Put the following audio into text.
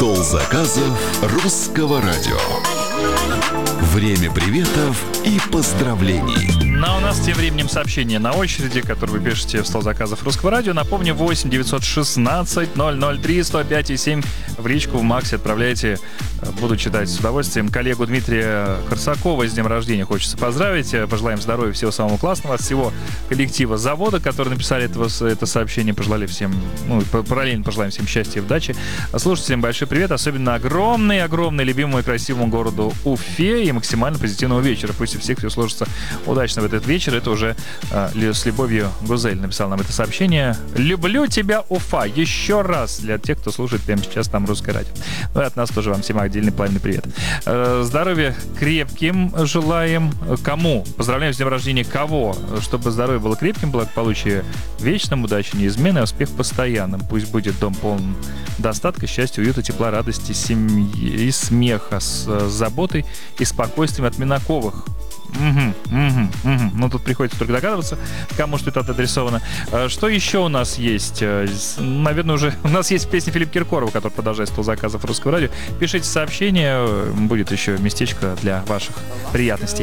Стол заказов русского радио. Время приветов и поздравлений. Но у нас тем временем сообщение на очереди, которое вы пишете в стол заказов русского радио. Напомню, 8 916 003 105 и 7 в личку в Максе отправляйте. Буду читать с удовольствием. Коллегу Дмитрия Корсакова с днем рождения хочется поздравить. Пожелаем здоровья, всего самого классного от всего коллектива завода, которые написали это сообщение. Пожелали всем, параллельно пожелаем всем счастья и удачи. Слушателям большой привет, особенно огромный любимому и красивому городу Уфе, и максимально позитивного вечера. Пусть у всех все сложится удачно в этот вечер. Это уже с любовью Гузель написал нам это сообщение. Люблю тебя, Уфа. Еще раз для тех, кто слушает прямо сейчас там русское радио. Ну и от нас тоже вам всем отдельный пламенный привет. Здоровья крепким желаем. Кому? Поздравляем с днем рождения кого? Чтобы здоровье было крепким, благополучие вечным, удачи неизменной, успех постоянным. Пусть будет дом полон достатка, счастья, уюта, тепла, радости, семьи и смеха, с заботой и спокойствием от Минаковых. Ну, тут приходится только догадываться, кому что это адресовано. Что еще у нас есть? Наверное, уже у нас есть песня Филиппа Киркорова, который продолжает стол заказов русского радио. Пишите сообщения, будет еще местечко для ваших приятностей.